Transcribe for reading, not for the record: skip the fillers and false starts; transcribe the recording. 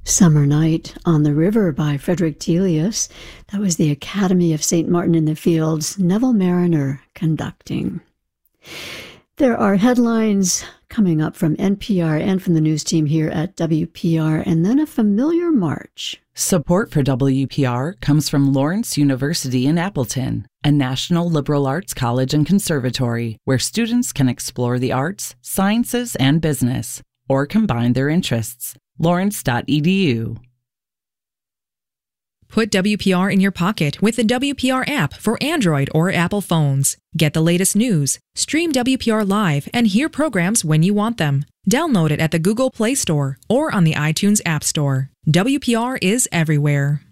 Summer Night on the River by Frederick Delius. That was the Academy of St. Martin in the Fields, Neville Mariner conducting. There are headlines coming up from NPR and from the news team here at WPR, and then a familiar march. Support for WPR comes from Lawrence University in Appleton, a national liberal arts college and conservatory where students can explore the arts, sciences, and business, or combine their interests. Lawrence.edu. Put WPR in your pocket with the WPR app for Android or Apple phones. Get the latest news, stream WPR live, and hear programs when you want them. Download it at the Google Play Store or on the iTunes App Store. WPR is everywhere.